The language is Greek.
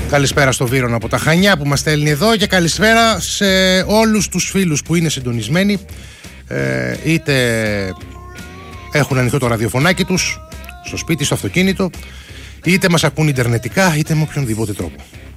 Καλησπέρα στο Βύρονα από τα Χανιά που μας στέλνει εδώ και καλησπέρα σε όλους τους φίλους που είναι συντονισμένοι, είτε έχουν ανοιχτό το ραδιοφωνάκι τους στο σπίτι, στο αυτοκίνητο, είτε μας ακούν ιντερνετικά, είτε με οποιονδήποτε τρόπο.